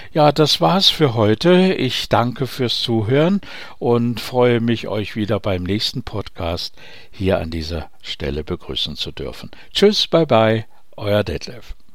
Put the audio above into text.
Ja, das war's für heute. Ich danke fürs Zuhören und freue mich, euch wieder beim nächsten Podcast hier an dieser Stelle begrüßen zu dürfen. Tschüss, bye bye, euer Detlef.